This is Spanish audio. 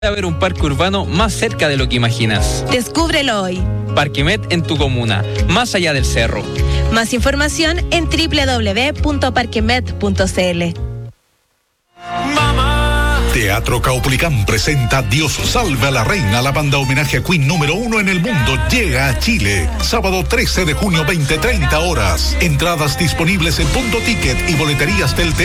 haber un parque urbano más cerca de lo que imaginas. Descúbrelo hoy. Parquemet en tu comuna, más allá del cerro. Más información en www.parquemet.cl. Teatro Caupolicán presenta Dios salve a la reina. La banda homenaje a Queen número 1 en el mundo llega a Chile. Sábado 13 de junio, 20:30 horas. Entradas disponibles en Punto Ticket y boleterías del